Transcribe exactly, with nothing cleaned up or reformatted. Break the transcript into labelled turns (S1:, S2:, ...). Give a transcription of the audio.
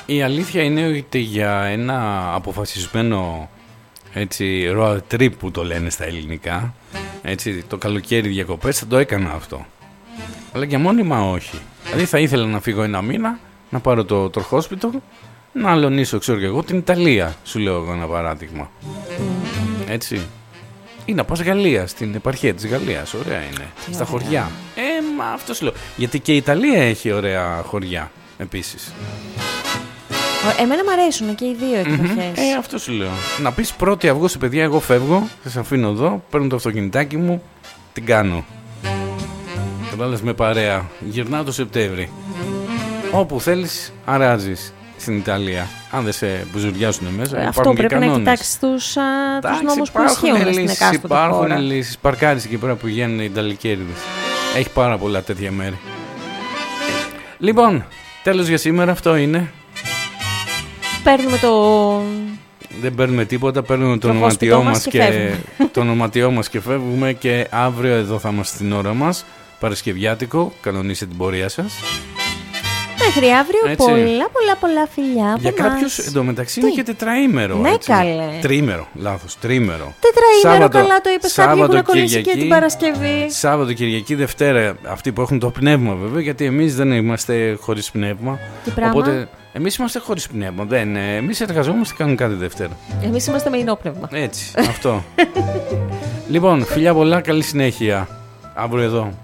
S1: Η αλήθεια είναι ότι για ένα αποφασισμένο έτσι, road trip που το λένε στα ελληνικά, έτσι, το καλοκαίρι διακοπές, θα το έκανα αυτό. Αλλά για μόνιμα όχι. Δηλαδή θα ήθελα να φύγω ένα μήνα, να πάρω το τροχόσπιτο, να αλωνίσω, ξέρω και εγώ, την Ιταλία, σου λέω εγώ ένα παράδειγμα. Έτσι. Ή να πας Γαλλία, στην επαρχία της Γαλλίας, ωραία είναι. Τι στα ωραία. Χωριά. Ε, μα αυτό σου λέω. Γιατί και η Ιταλία έχει ωραία χωριά, επίσης.
S2: Εμένα μου αρέσουν και οι δύο εκδοχές.
S1: Mm-hmm. Ε, αυτό σου λέω. Να πεις πρώτη Αυγούστου, παιδιά, εγώ φεύγω, θα σε αφήνω εδώ, παίρνω το αυτοκινητάκι μου, την κάνω. Κατάλαβες, με παρέα. Γυρνάω το Σεπτέμβρη. Όπου θέλεις, αράζεις στην Ιταλία. Αν δεν σε μπουζουριάσουν μέσα,
S2: ε,
S1: αυτό
S2: πρέπει
S1: κανόνες.
S2: Να κοιτάξεις τους, α, τους νόμους που ισχύουν στην εκάστοτε χώρα.
S1: Υπάρχουν λύσεις. Παρκάρεις εκεί πέρα που βγαίνουν οι Ιταλικέριδες. Έχει πάρα πολλά τέτοια μέρη. Λοιπόν, τέλος για σήμερα, αυτό είναι.
S2: Παίρνουμε το...
S1: Δεν παίρνουμε τίποτα, παίρνουμε το, το ονοματιό μας και, και το ονοματιό μας και φεύγουμε. Και αύριο εδώ θα είμαστε στην ώρα μας. Παρασκευιάτικο, κανονίστε την πορεία σας.
S2: Μέχρι αύριο. Έτσι. Πολλά πολλά πολλά φιλιά.
S1: Για κάποιους εντωμεταξύ είναι και τετραήμερο.
S2: Ναι,
S1: έτσι.
S2: Καλέ.
S1: Τριήμερο, λάθος, τριήμερο.
S2: Τετραήμερο, Σάββατο, καλά το είπες. Κάποιοι έχουν κολλήσει και την Παρασκευή.
S1: Σάββατο, Κυριακή, Δευτέρα. Αυτοί που έχουν το πνεύμα βέβαια, γιατί εμείς δεν είμαστε χωρίς πνεύμα.
S2: Τι πράγμα?
S1: Οπότε εμείς είμαστε χωρίς πνεύμα. Δεν, εμείς εργαζόμαστε, κάνουμε κάτι Δευτέρα.
S2: Εμείς είμαστε με ενόπνευμα.
S1: Έτσι, αυτό. Λοιπόν, φιλιά πολλά, καλή συνέχεια. Αύριο εδώ.